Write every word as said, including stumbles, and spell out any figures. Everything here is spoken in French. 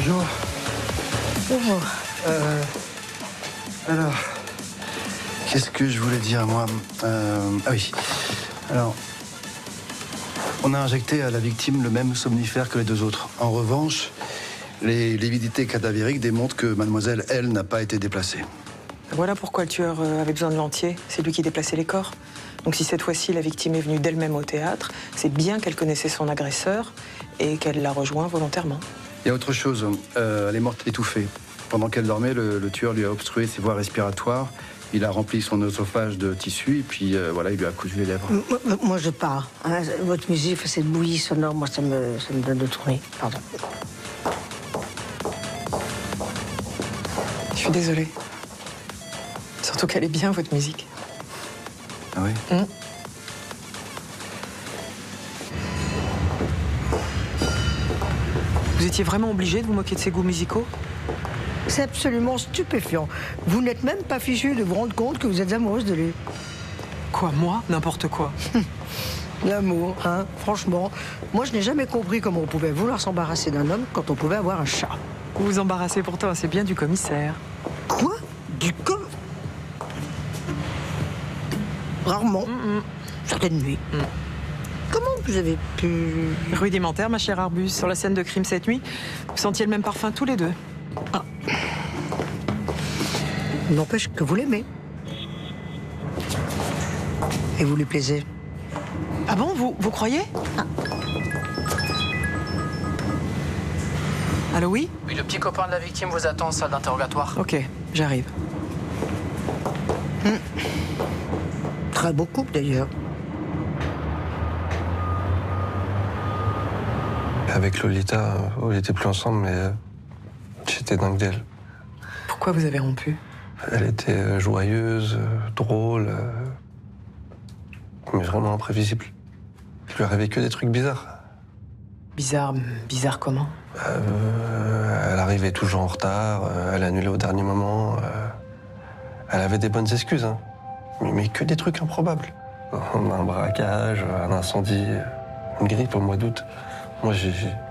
Bonjour. Bonjour. Euh, alors, qu'est-ce que je voulais dire, moi euh, Ah oui. Alors, on a injecté à la victime le même somnifère que les deux autres. En revanche, les lividités cadavériques démontrent que mademoiselle, elle, n'a pas été déplacée. Voilà pourquoi le tueur avait besoin de l'entier. C'est lui qui déplaçait les corps. Donc si cette fois-ci la victime est venue d'elle-même au théâtre, c'est bien qu'elle connaissait son agresseur et qu'elle l'a rejoint volontairement. Il y a autre chose. Euh, elle est morte étouffée. Pendant qu'elle dormait, le, le tueur lui a obstrué ses voies respiratoires. Il a rempli son œsophage de tissu et puis euh, voilà, il lui a cousu les lèvres. Moi, moi je pars. Hein. Votre musique, cette bouillie sonore, moi, ça me, ça me donne de tourner. Pardon. Je suis désolée. Surtout qu'elle est bien, votre musique. Ah oui Mmh. Vous étiez vraiment obligé de vous moquer de ses goûts musicaux? C'est absolument stupéfiant. Vous n'êtes même pas fichu de vous rendre compte que vous êtes amoureuse de lui. Quoi, moi? N'importe quoi. L'amour, hein, franchement. Moi, je n'ai jamais compris comment on pouvait vouloir s'embarrasser d'un homme quand on pouvait avoir un chat. Vous vous embarrassez pourtant, c'est bien du commissaire. Quoi? Du com... Rarement. Mm-mm. Certaines nuits. Mm. Comment vous avez pu... Rudimentaire, ma chère Arbus, sur la scène de crime cette nuit, vous sentiez le même parfum tous les deux. Ah. N'empêche que vous l'aimez. Et vous lui plaisez. Ah bon, vous, vous croyez? Ah. Allô, oui? Oui, le petit copain de la victime vous attend en salle d'interrogatoire. Ok, j'arrive. Hum. Très beau couple, d'ailleurs. Avec Lolita, on n'était plus ensemble, mais euh, j'étais dingue d'elle. Pourquoi vous avez rompu? Elle était joyeuse, euh, drôle, euh, mais vraiment imprévisible. Je lui arrivais que des trucs bizarres. Bizarre, bizarre comment? Euh, elle arrivait toujours en retard, euh, elle annulait au dernier moment. Euh, elle avait des bonnes excuses, hein, mais, mais que des trucs improbables. Un braquage, un incendie, une grippe au mois d'août. Moi, j'ai...